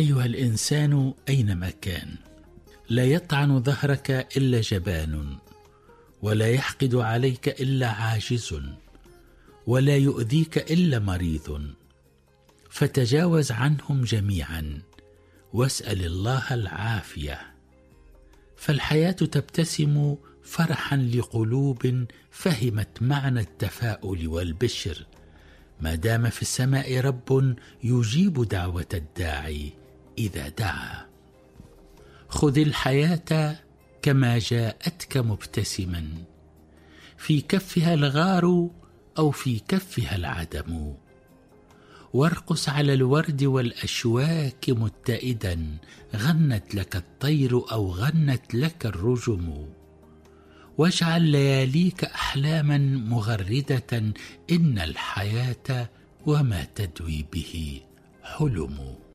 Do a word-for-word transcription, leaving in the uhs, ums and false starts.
أيها الإنسان أينما كان، لا يطعن ظهرك إلا جبان، ولا يحقد عليك إلا عاجز، ولا يؤذيك إلا مريض، فتجاوز عنهم جميعا واسأل الله العافية. فالحياة تبتسم فرحا لقلوب فهمت معنى التفاؤل والبشر، ما دام في السماء رب يجيب دعوة الداعي إذا دعا. خذ الحياة كما جاءتك مبتسما، في كفها الغار أو في كفها العدم، وارقص على الورد والأشواك متئدا، غنت لك الطير أو غنت لك الرجم، واجعل لياليك أحلاما مغردة، إن الحياة وما تدوي به حلم.